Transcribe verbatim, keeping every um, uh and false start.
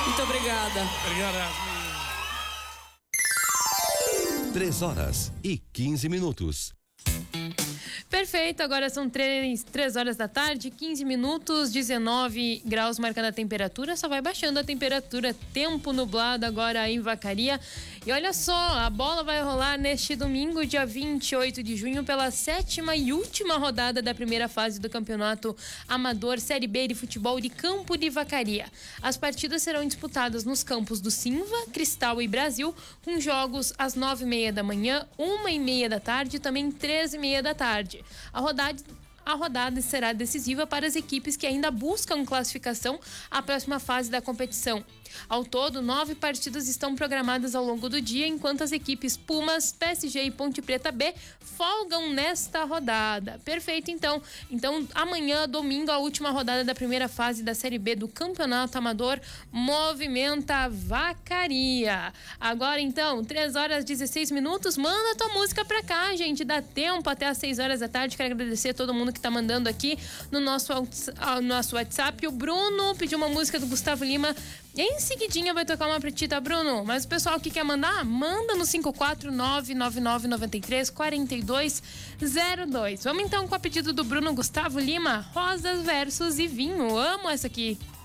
Muito obrigada. Obrigada. Três horas e quinze minutos. Perfeito, agora são três, três horas da tarde, quinze minutos, dezenove graus marcando a temperatura, só vai baixando a temperatura, tempo nublado agora em Vacaria. E olha só, a bola vai rolar neste domingo, dia vinte e oito de junho, pela sétima e última rodada da primeira fase do Campeonato Amador Série B de Futebol de Campo de Vacaria. As partidas serão disputadas nos campos do Simva, Cristal e Brasil, com jogos às nove e meia da manhã, uma e meia da tarde e também treze e meia da tarde. A rodada, a rodada será decisiva para as equipes que ainda buscam classificação à próxima fase da competição. Ao todo, nove partidas estão programadas ao longo do dia, enquanto as equipes Pumas, P S G e Ponte Preta B folgam nesta rodada. Perfeito, então. Então, amanhã, domingo, a última rodada da primeira fase da Série B do Campeonato Amador movimenta Vacaria. Agora, então, três horas e dezesseis minutos. Manda tua música pra cá, gente. Dá tempo até às seis horas da tarde. Quero agradecer a todo mundo que tá mandando aqui no nosso, no nosso WhatsApp. O Bruno pediu uma música do Gustavo Lima. Em seguidinha vai tocar uma pra ti, tá, Bruno? Mas o pessoal que quer mandar, manda no cinco quatro nove nove nove nove três quatro dois zero dois. Vamos então com a pedido do Bruno Gustavo Lima, Rosas, Versos e Vinho. Amo essa aqui.